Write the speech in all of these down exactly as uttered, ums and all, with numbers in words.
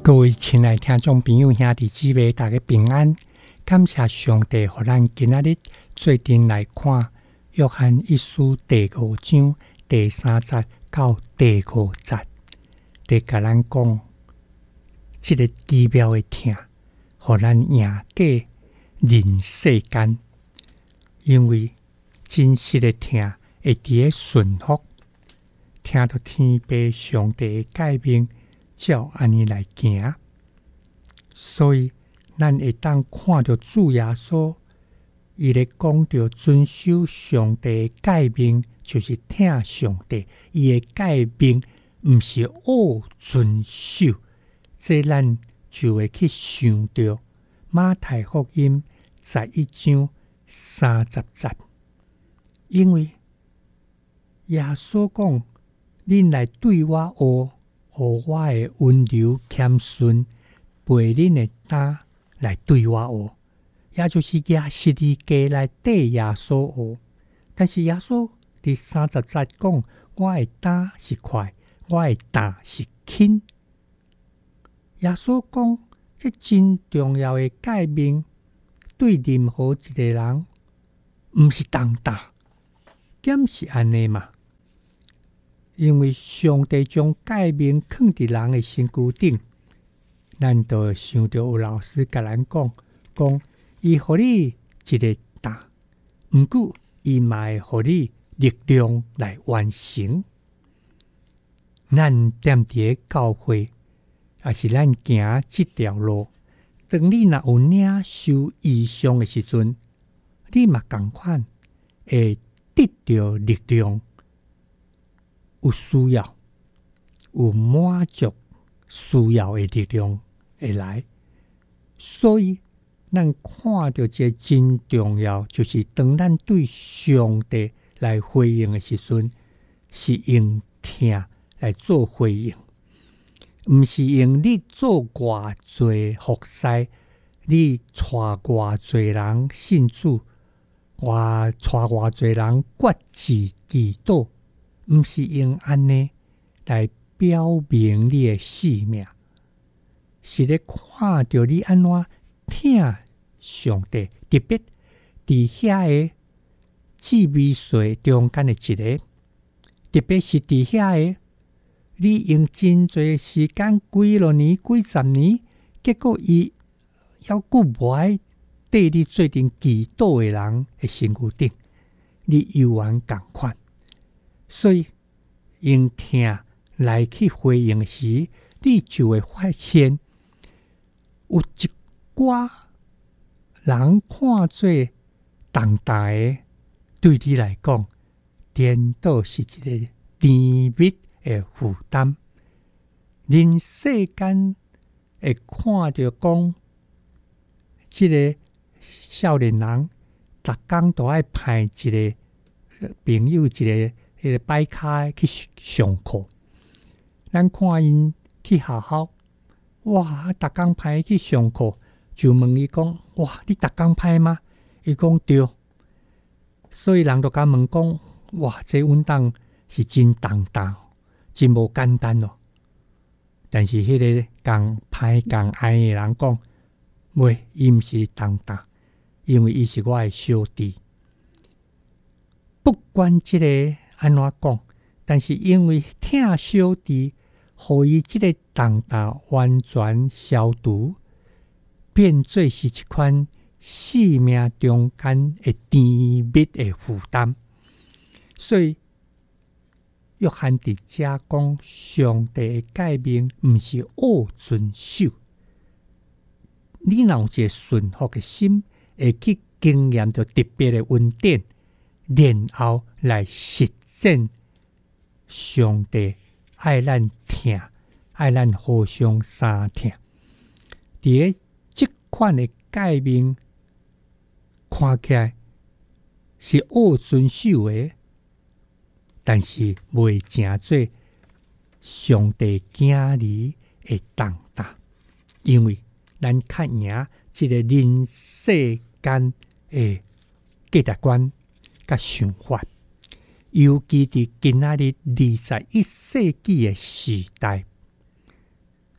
各位亲爱听众朋友兄弟姊妹，大家平安！感谢上帝，让咱今仔日做阵来看约翰一书第五章第三节到第五节，在甲咱讲这个奇妙的疼，让咱赢过人世间。因为真实的疼会伫咧顺服，听到天父上帝的诫命，照安尼来行，所以咱会当看到主耶稣，伊咧讲到遵守上帝的诫命，就是听上帝。伊的诫命毋是恶遵守，这咱就会去想到马太福音十一章三十节，因为耶稣讲：“恁来对我学。”互我的温柔谦顺，陪恁的担来对我学，也就是亚实利家来对耶稣学。但是耶稣第三十节讲：“我的担是快，我的担是轻。”耶稣讲，这真重要的诫命，对任何一个人，毋是重担，点是安尼嘛？因为上帝将诫命放伫人的身躯顶，咱就会想到有老师甲咱讲，讲伊互你一个担，毋过伊嘛会互你力量来完成。咱踮伫咧教会，也是咱行即条路。当你若有领受异象的时阵，你嘛共款会得到力量。有需要，有满足需要的力量会来，所以咱看到这真重要，就是当咱对上帝来回应的时阵，是用听来做回应，毋是用你做偌济服侍，你带偌济人信主，我带偌济人决志祈祷。毋是用安尼来表明你的使命，是咧看到你安怎听上帝，特别伫遐个至美岁中间的一个，特别是伫遐个你用真侪时间几落年、几十年，结果伊犹佫无爱缀你做阵祈祷的人的身躯顶，你犹原共款。所以，用听来去回应时，你就会发现，有一寡人看做重大的，对你来讲，颠倒是一个甜蜜的负担。人世间会看到讲，这个少年人，逐工都爱派一个朋友，一个。迄个摆卡去上课，咱看因去学校，哇！逐工派去上课，就问伊讲：哇，你逐工派吗？伊讲对。所以人就甲问讲：哇，这运动是真重大，真无简单哦。但是迄个共派共爱的人讲：袂，伊毋是重大，因为伊是我的小弟。不管这个。安怎讲？但是因为听小弟，互伊即个重担完全消除，变做是一款生命中间的甜蜜的负担。所以约翰伫遮讲，上帝的诫命毋是恶遵守。你若有一个顺服的心，会去经验到特别的恩典，然后来实践上帝爱咱听，爱咱互相相听。伫咧即款的诫命看起来是恶遵守的，但是袂成做上帝囝儿的重担，因为咱较赢即个人世间的价值观甲想法。尤其伫今仔日二十一世纪的时代，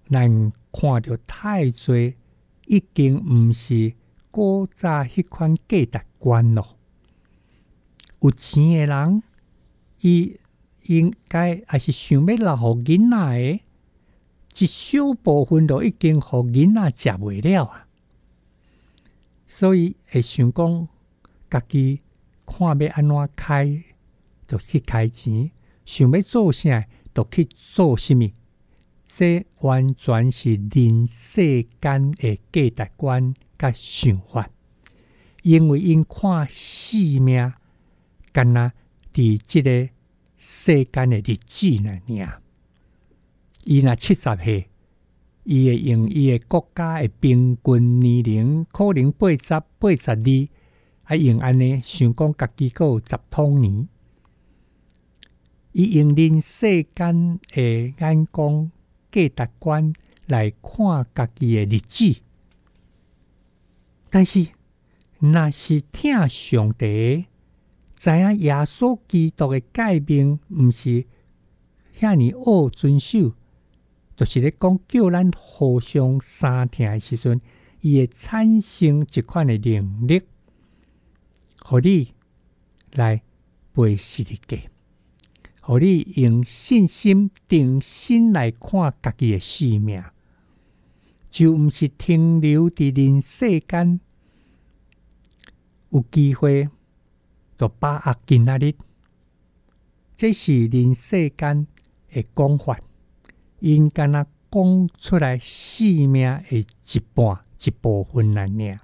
咱看到太多已经毋是古早迄款价值观咯。有钱诶人，伊应该还是想要留互囡仔诶，一小部分都已经互囡仔食袂了啊。所以会想讲，家己看要安怎开，就去开钱；想要做啥，就去做什么。这完全是人世间的价值观甲想法，因为因看性命，干那伫即个世间的日子呢尔。伊若七十岁，伊会用伊的国家的平均年龄可能八十、八十二，啊用安尼想讲家己还有十通年，伊用人世间的眼光、价值观来看家己的日子。但是，若是听上帝，知影耶稣基督的诫命，毋是遐尼好遵守，就是咧讲叫咱互相相听的时阵，伊会产生一款的能力，互你来背十字架，互你用信心定心来看家己的生命，就毋是停留伫人世间，有机会就把握今仔日。这是人世间的讲法，因敢若讲出来生命的一半一部分来尔。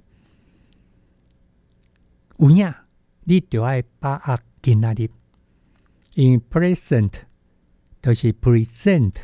有影，你就要把握今仔日。因 present 就是 present，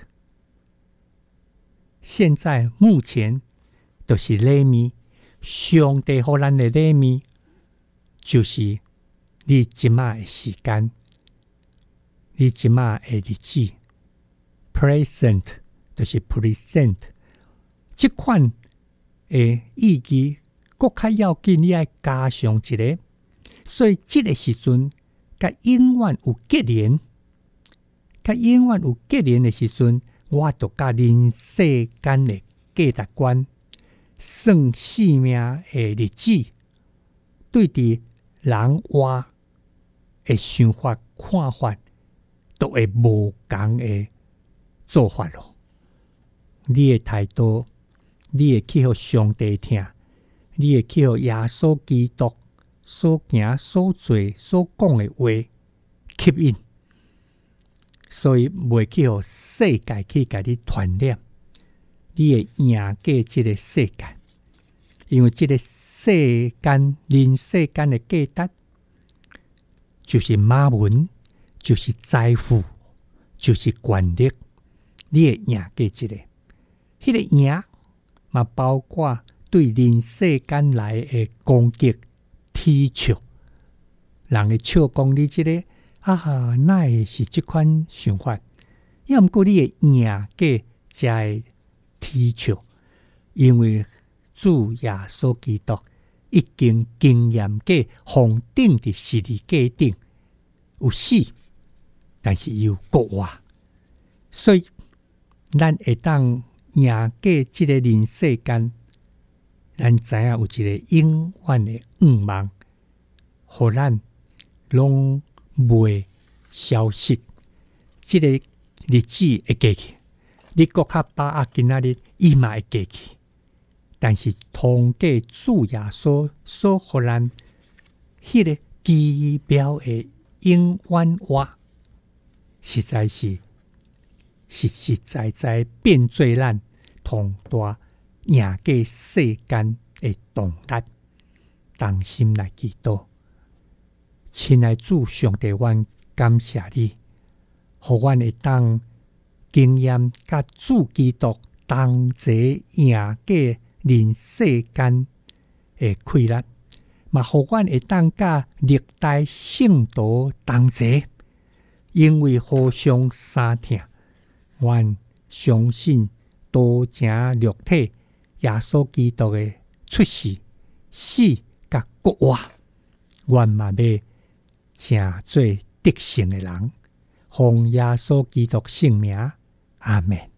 现在目前就是礼物，上帝互咱的礼物，就是你即马的时间，你即马的日子。present 就是 present， 这款的意义更较要紧，你要加上一个，所以这个时阵，甲永远有结连，甲永远有结连的时阵，我就甲人世间的价值观、算生命的日子，对伫人活的想法、看法，都会无同的做法咯。你的态度，你会去互上帝听，你会去互耶稣基督所行所做所讲的话吸引，所以袂去互世界去甲你传染，你会赢过这个世界，因为这个世间人世间的价值，就是马文，就是财富，就是权力，你会赢过这个。迄、那个赢嘛包括对人世间来的攻击、踢笑，人会笑讲你这个啊哈，哪会是这款想法？要毋过你会赢过这个踢笑，因为主耶稣基督已经经验过红顶的十字架顶有死，但是又国活，所以咱会当赢过这个人世间，咱知影有一个永远的愿望，互咱拢袂消失。这个日子会过去，你搁较把握今仔日，伊嘛会过去。但是通过主耶稣所互咱迄个奇妙的永远话，实在是实实在在变做咱同大赢过世间的动力。同心来祈祷，亲爱主上帝，阮感谢你，互阮会当经验甲主基督同齐赢过人世间的困难，嘛互阮会当甲历代圣徒同齐，因为互相相听。阮相信道成肉体耶稣基督的出世、死甲国活，阮嘛要成做得胜的人，奉耶稣基督圣名，阿们。